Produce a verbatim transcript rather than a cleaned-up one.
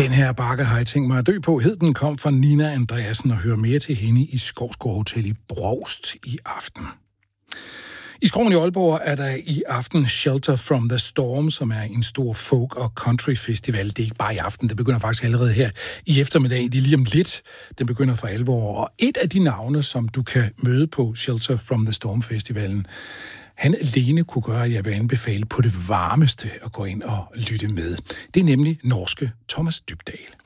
Den her bakke har jeg tænkt mig at dø på. Hed den kom fra Nina Andreasen og hører mere til hende i Skovsgård Hotel i Brovst i aften. I Skoven i Aalborg er der i aften Shelter from the Storm, som er en stor folk- og country-festival. Det er ikke bare i aften, det begynder faktisk allerede her i eftermiddag. Det er lige om lidt, den begynder for alvor. Og et af de navne, som du kan møde på Shelter from the Storm-festivalen, han alene kunne gøre, at jeg vil anbefale på det varmeste at gå ind og lytte med. Det er nemlig norske Thomas Dybdahl.